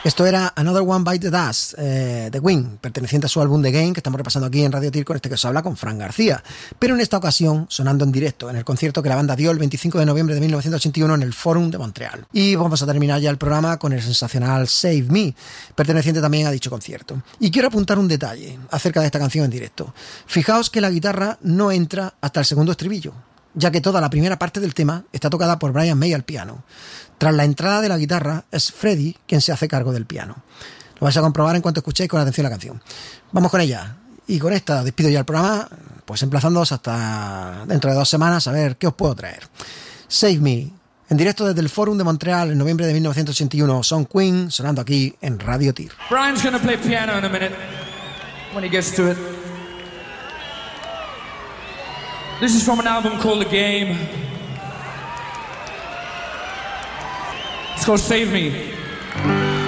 Esto era Another One Bite the Dust, de Queen, perteneciente a su álbum The Game, que estamos repasando aquí en Radio Tir con este que os habla, con Fran García. Pero en esta ocasión, sonando en directo, en el concierto que la banda dio el 25 de noviembre de 1981 en el Fórum de Montreal. Y vamos a terminar ya el programa con el sensacional Save Me, perteneciente también a dicho concierto. Y quiero apuntar un detalle acerca de esta canción en directo. Fijaos que la guitarra no entra hasta el segundo estribillo, ya que toda la primera parte del tema está tocada por Brian May al piano. Tras la entrada de la guitarra, es Freddie quien se hace cargo del piano. Lo vais a comprobar en cuanto escuchéis con atención la canción. Vamos con ella. Y con esta despido ya el programa, pues emplazándoos hasta dentro de 2 semanas a ver qué os puedo traer. Save Me, en directo desde el Fórum de Montreal en noviembre de 1981. Son Queen, sonando aquí en Radio Tir. Brian's gonna play piano in a minute, when he gets to it. This is from an album called The Game. It's called Save Me.